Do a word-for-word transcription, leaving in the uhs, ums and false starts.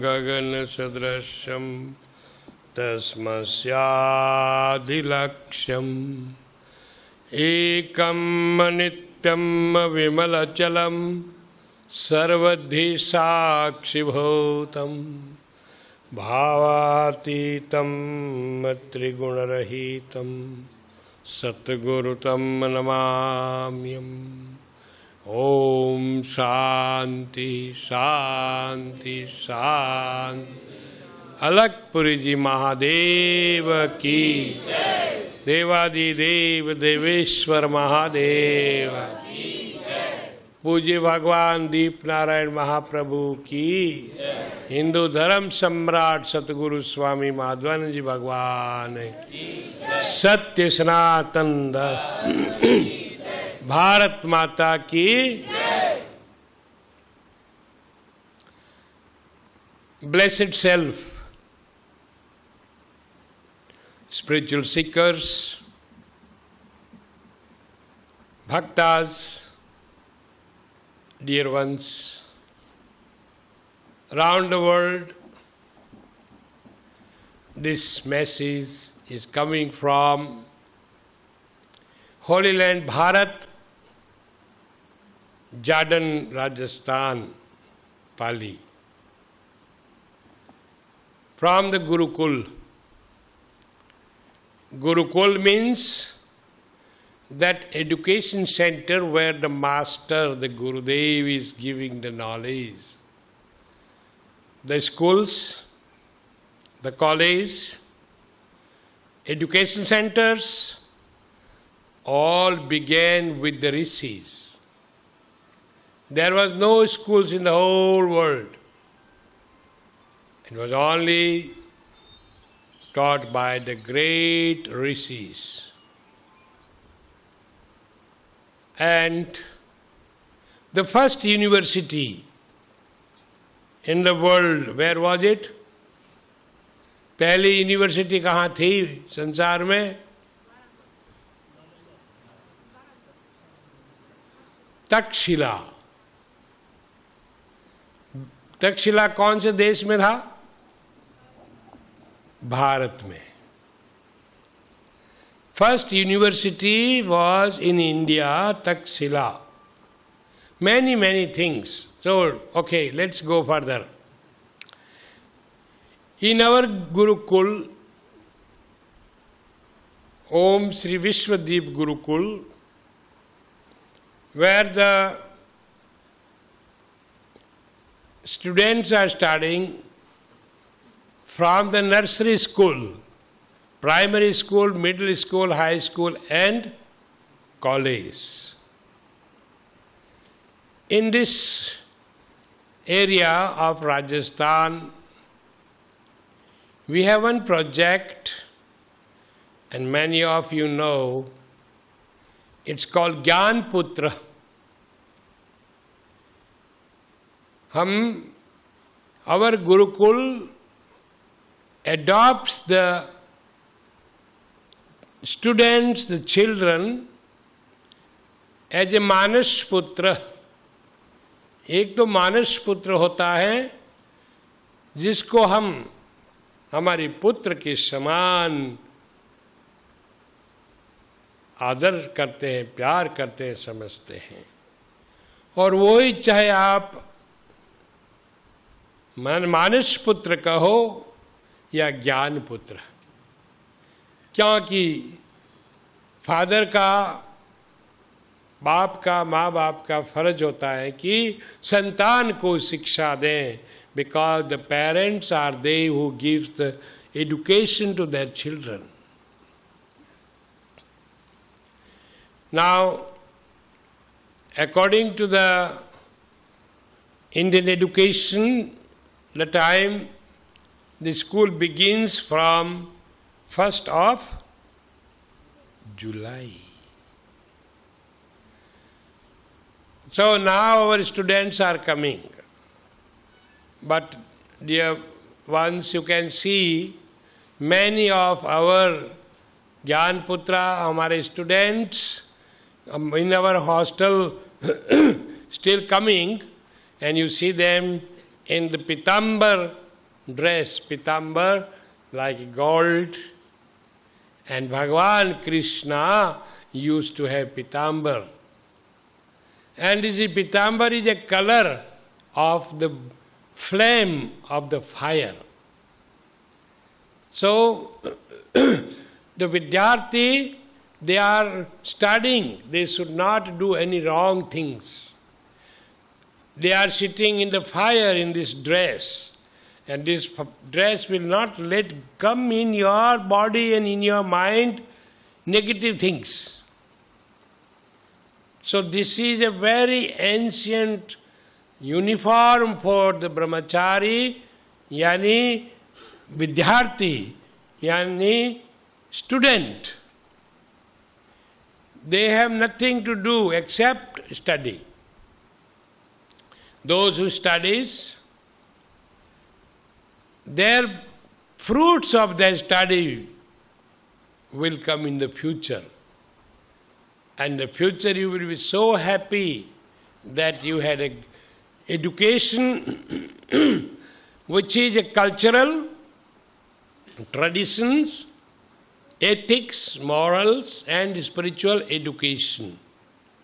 गगनसदृशं तस्मस्यादिलक्ष्यम् एकं नित्यं विमलचलं सर्वधि साक्षिभूतं भावातीतं त्रिगुणरहितं सद्गुरुतं नमाम्यहम्। ओम शांति शांति शांति। अलकपुरी जी महादेव की जय। देवादिदेव देवेश्वर महादेव की जय। पूज्य भगवान दीप नारायण महाप्रभु की जय। हिंदू धर्म सम्राट सतगुरु स्वामी माधवानंद जी भगवान की जय। सत्य सनातन धर्म भारत माता की जय। Blessed self, spiritual seekers, bhaktas, dear ones, around the world, this message is coming from Holy Land Bharat, Jharkhand, Rajasthan, Pali. From the Gurukul. Gurukul means that education center where the master, the Gurudev, is giving the knowledge. The schools, the college, education centers, all began with the rishis. There was no schools in the whole world. It was only taught by the great rishis. And the first university in the world, where was it? पहली university कहाँ थी संसार में? तक्षशिला। तक्षशिला कौन से देश में था? भारत में। First university was in India, Takshila. Many, many things. So, okay, let's go further. In our Gurukul, Om Sri Vishwadeep Gurukul, where the students are studying from the nursery school, primary school, middle school, high school and college. In this area of Rajasthan, we have one project, and many of you know, it's called Gyan Putra. Hum, our Gurukul adopts the students, the children, as a Manas Putra. एक तो मानस पुत्र होता है जिसको हम हमारे पुत्र के समान आदर करते हैं, प्यार करते हैं, समझते हैं। और वो ही चाहे आप मन मानस पुत्र कहो या ज्ञान पुत्र, क्योंकि फादर का, बाप का, माँ बाप का फर्ज होता है कि संतान को शिक्षा दें, because the parents are they who gives the education to their children. Now according to the Indian education, the time the school begins from first of July. So now our students are coming. But dear ones, you can see many of our Gyan Putra, हमारे students in our hostel still coming, and you see them in the pitambar dress, pitambar, like gold. And Bhagavan Krishna used to have pitambar. And this pitambar is a color of the flame of the fire. So, the Vidyarthi, they are studying. They should not do any wrong things. They are sitting in the fire in this dress. And this dress will not let come in your body and in your mind negative things. So this is a very ancient uniform for the brahmachari, yani vidyarthi, yani student. They have nothing to do except study. Those who studies, their fruits of their study will come in the future. And in the future you will be so happy that you had a education which is a cultural, traditions, ethics, morals and spiritual education.